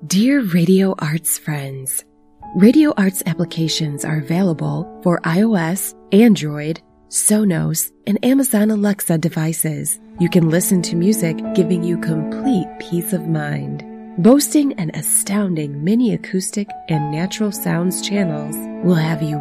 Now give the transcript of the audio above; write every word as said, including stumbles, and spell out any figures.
Dear Radio Arts friends, Radio Arts applications are available for iOS, Android, Sonos, and Amazon Alexa devices. You can listen to music giving you complete peace of mind. Boasting an astounding mini acoustic and natural sounds channels will have you